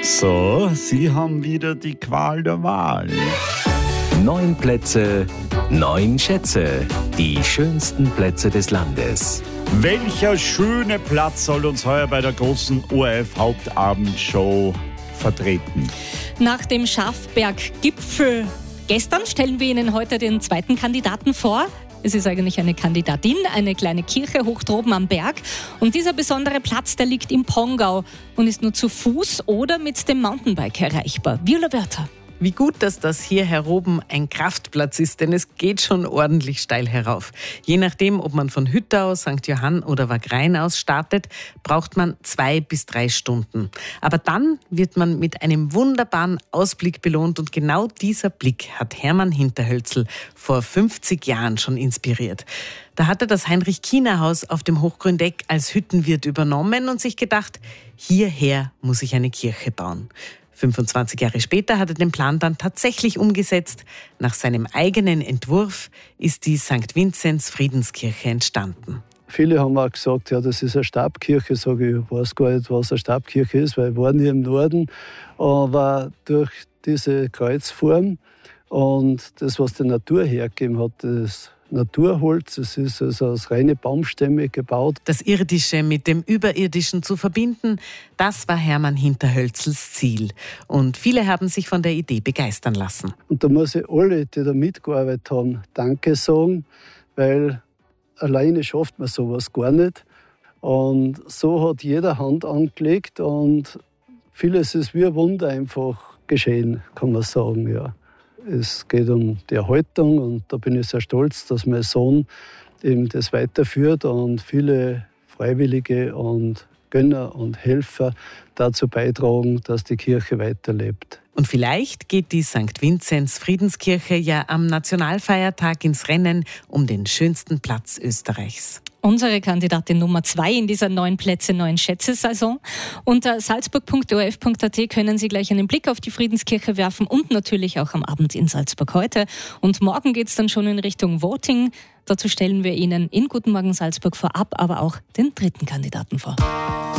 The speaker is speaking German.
So, Sie haben wieder die Qual der Wahl. 9 Plätze, 9 Schätze. Die schönsten Plätze des Landes. Welcher schöne Platz soll uns heuer bei der großen ORF-Hauptabendshow vertreten? Nach dem Schafberg-Gipfel gestern stellen wir Ihnen heute den zweiten Kandidaten vor. Es ist eigentlich eine Kandidatin, eine kleine Kirche hoch droben am Berg. Und dieser besondere Platz, der liegt im Pongau und ist nur zu Fuß oder mit dem Mountainbike erreichbar. Viola Bertha. Wie gut, dass das hier heroben ein Kraftplatz ist, denn es geht schon ordentlich steil herauf. Je nachdem, ob man von Hüttau, St. Johann oder Wagrain aus startet, braucht man 2 bis 3 Stunden. Aber dann wird man mit einem wunderbaren Ausblick belohnt und genau dieser Blick hat Hermann Hinterhölzl vor 50 Jahren schon inspiriert. Da hat er das Heinrich-Kiener-Haus auf dem Hochgründeck als Hüttenwirt übernommen und sich gedacht, hierher muss ich eine Kirche bauen. 25 Jahre später hat er den Plan dann tatsächlich umgesetzt. Nach seinem eigenen Entwurf ist die St. Vinzenz Friedenskirche entstanden. Viele haben auch gesagt, ja, das ist eine Stabkirche. Sage ich, weiß gar nicht, was eine Stabkirche ist, weil ich war nie im Norden. Aber durch diese Kreuzform und das, was die Natur hergegeben hat, das Naturholz, es ist also aus reine Baumstämme gebaut. Das Irdische mit dem Überirdischen zu verbinden, das war Hermann Hinterhölzls Ziel. Und viele haben sich von der Idee begeistern lassen. Und da muss ich alle, die da mitgearbeitet haben, Danke sagen, weil alleine schafft man sowas gar nicht. Und so hat jeder Hand angelegt und vieles ist wie ein Wunder einfach geschehen, kann man sagen, ja. Es geht um die Erhaltung und da bin ich sehr stolz, dass mein Sohn eben das weiterführt und viele Freiwillige und Gönner und Helfer dazu beitragen, dass die Kirche weiterlebt. Und vielleicht geht die St. Vinzenz Friedenskirche ja am Nationalfeiertag ins Rennen um den schönsten Platz Österreichs. Unsere Kandidatin Nummer 2 in dieser 9 Plätze, 9 Schätze-Saison. Unter salzburg.orf.at können Sie gleich einen Blick auf die Friedenskirche werfen und natürlich auch am Abend in Salzburg heute. Und morgen geht es dann schon in Richtung Voting. Dazu stellen wir Ihnen in Guten Morgen Salzburg vorab aber auch den dritten Kandidaten vor.